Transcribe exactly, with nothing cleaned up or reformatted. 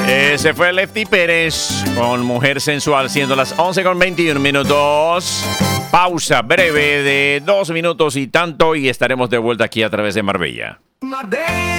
Eh, se fue Lefty Pérez con Mujer Sensual, siendo las once con veintiún minutos. Pausa breve de dos minutos y tanto y estaremos de vuelta aquí a través de Marbella.